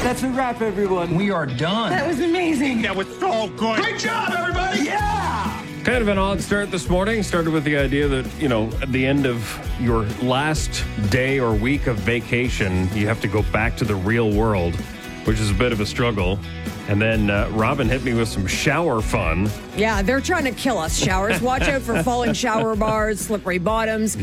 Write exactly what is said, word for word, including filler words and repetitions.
That's a wrap, everyone. We are done. That was amazing. That was so good. Great job, everybody! Yeah! Kind of an odd start this morning. Started with the idea that, you know, at the end of your last day or week of vacation, you have to go back to the real world, which is a bit of a struggle. And then uh, Robin hit me with some shower fun. Yeah, they're trying to kill us. Showers. Watch out for falling shower bars, slippery bottoms.